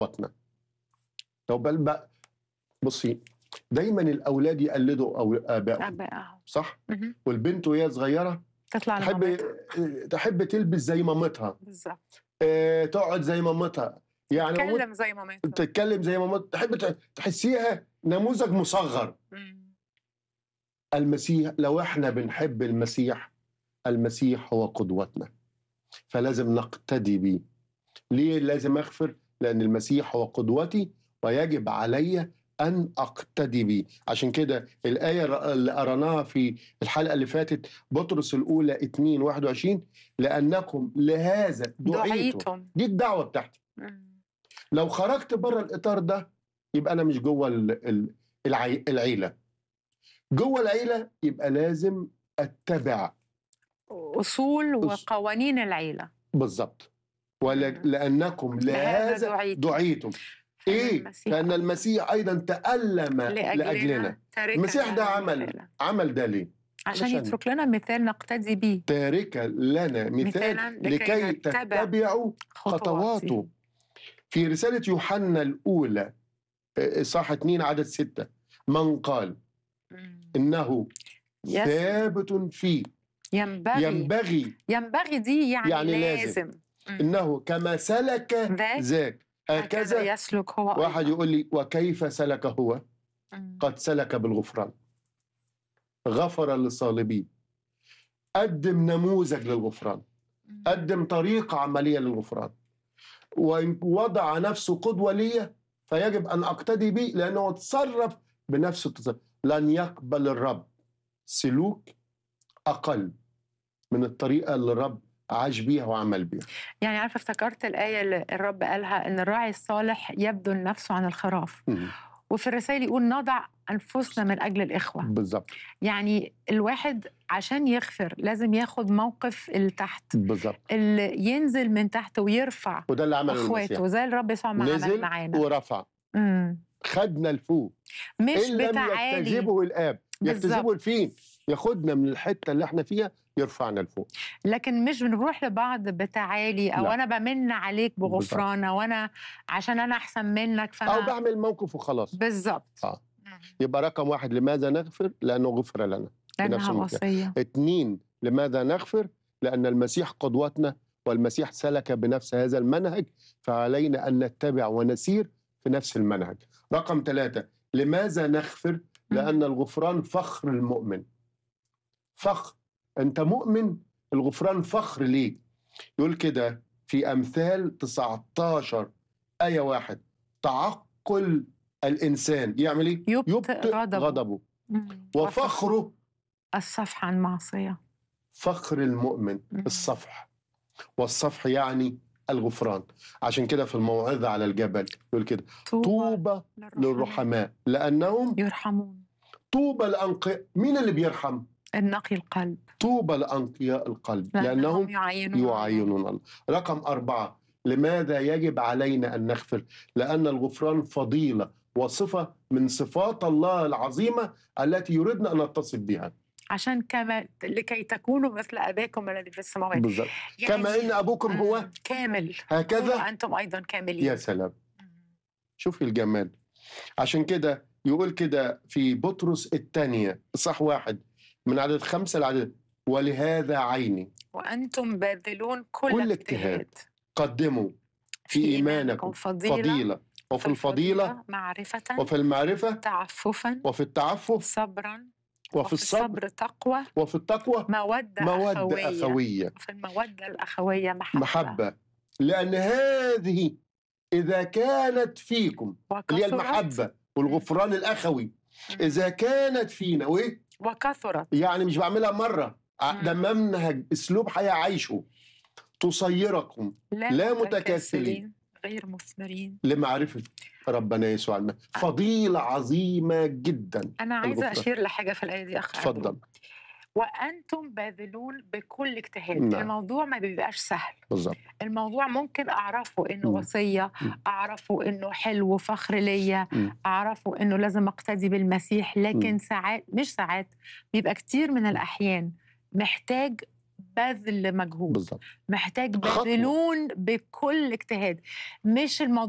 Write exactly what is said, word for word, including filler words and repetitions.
وطنا. لو بل بقى بصي، دايما الاولاد يقلدوا او ابائهم، ابائهم صح؟ مهم. والبنت وهي صغيره تطلع تحب لمامتها تحب تلبس زي مامتها، بالظبط، آه، تقعد زي مامتها، يعني مامت- تتكلم زي مامتها. تتكلم زي مامتها، تحب ت- تحسيها نموذج مصغر. مم. المسيح، لو احنا بنحب المسيح، المسيح هو قدوتنا، فلازم نقتدي بيه. ليه لازم اغفر؟ لان المسيح هو قدوتي ويجب علي ان اقتدي بيه. عشان كده الايه اللي قرناها في الحلقه اللي فاتت، بطرس الاولى اتنين واحد وعشرين، لانكم لهذا دعيتم. دعيتم. دي الدعوه بتاعتي. مم. لو خرجت بره الاطار ده يبقى انا مش جوه ال- ال- العي- العيله. جوه العيله يبقى لازم اتبع اصول وقوانين العيله. بالظبط. مم. ولأنكم لهذا لهذا دعيتم. دعيتم. ايه؟ المسيح لأن المسيح أيضا تألم لأجلنا, لأجلنا. تاركا المسيح ده لنا عمل مثالا. عمل ده ليه؟ عشان علشان يترك لنا مثال نقتدي به، تارك لنا مثال مثالا لكي لكي نتبع تتبعوا خطواته. خطواته. في رسالة يوحنا الأولى إصحاح اتنين عدد ستة، من قال مم. إنه يس. ثابت فيه ينبغي ينبغي ينبغي دي يعني, يعني لازم. لازم مم. إنه كما سلك ذاك ذاك هكذا هكذا. يسلك هو واحد أيضا. يقول لي وكيف سلك هو؟ مم. قد سلك بالغفران، غفر للصالبين، قدم نموذج للغفران، مم. قدم طريقة عملية للغفران، ووضع نفسه قدوة لي، فيجب أن أقتدي به لأنه تصرف بنفس التصرف. لن يقبل الرب سلوك أقل من الطريقة اللي الرب عاش بيها وعمل بيها. يعني عارفة، افتكرت الآية اللي الرب قالها إن الراعي الصالح يبذل نفسه عن الخراف، مم. وفي الرسائل يقول نضع أنفسنا من أجل الإخوة. بالظبط يعني الواحد عشان يغفر لازم ياخد موقف التحت، بالظبط. اللي ينزل من تحت ويرفع وده اللي عمله المسيح، أخواته زي الرب يسوع ما عمل نزل معانا. ورفع، مم. خدنا الفوق. مش إن لم بتعالي يجتذبه الآب يجتذبه بالظبط، الفين، ياخدنا من الحتة اللي احنا فيها يرفعنا لفوق. لكن مش بنروح لبعض بتعالي أو لا. أنا بمن عليك بغفران أو أنا عشان أنا أحسن منك فأنا أو بعمل موقف وخلاص. بالظبط. آه. مم. يبقى رقم واحد، لماذا نغفر؟ لأنه غفر لنا بنفس لأنها المكان. وصية. اتنين، لماذا نغفر؟ لأن المسيح قدوتنا والمسيح سلك بنفس هذا المنهج، فعلينا أن نتبع ونسير في نفس المنهج. رقم ثلاثة، لماذا نغفر؟ لأن مم. الغفران فخر المؤمن. فخر، أنت مؤمن، الغفران فخر ليك. يقول كده في أمثال تسعتاشر آية واحد، تعقل الإنسان يعمل إيه؟ يبطئ غضبه. غضبه مم. وفخره الصفح عن معصية. فخر المؤمن مم. الصفح، والصفح يعني الغفران. عشان كده في الموعظة على الجبل يقول كده طوبى طوبى للرحماء للرحماء لأنهم يرحمون. طوبى لأنقياء. مين اللي بيرحم؟ النقي القلب طوبى لأنقياء القلب لأنهم لأنهم يعينون الله. يعينون الله. رقم أربعة، لماذا يجب علينا أن نغفر؟ لأن الغفران فضيلة وصفة من صفات الله العظيمة التي يريدنا أن نتصف بها. عشان كما لكي تكونوا مثل أباكم الذي في السماوات. بالظبط. يعني كما إن أبوكم هو مم. كامل هكذا كونوا أنتم أيضا كاملين. يا سلام، مم. شوف الجمال. عشان كده يقول كده في بطرس الثانية صح واحد من عدد خمسة لعدد، ولهذا عيني وأنتم باذلون كل, كل اجتهاد اجتهاد قدموا في, في إيمانكم فضيلة, فضيلة وفي الفضيلة معرفة وفي المعرفة تعففا وفي التعفف صبرا وفي الصبر الصبر تقوى وفي التقوى مودة, مودة أخوية. أخوية. وفي المودة الأخوية محبة. محبة، لأن هذه إذا كانت فيكم اللي هي المحبة والغفران الأخوي، إذا كانت فينا وإيه؟ وكثرت، يعني مش بعملها مرة، ده منهج أسلوب حياة عايشه، تصيركم لا, لا متكاسلين متكاسلين غير مثمرين لمعرفة ربنا يسوع المسيح. فضيلة عظيمة جدا. أنا عايزة الغفران. أشير لحاجة في الآية دي أخ تفضل. عبدو. وأنتم باذلون بكل اجتهاد. نعم. الموضوع ما بيبقاش سهل. بالظبط. الموضوع ممكن أعرفه إنه م. وصية، م. أعرفه إنه حلو وفخر ليا، م. أعرفه إنه لازم أقتدي بالمسيح، لكن م. ساعات مش ساعات بيبقى كتير من الأحيان محتاج بذل مجهود. بالظبط. محتاج خطوة. باذلون بكل اجتهاد. مش الموضوع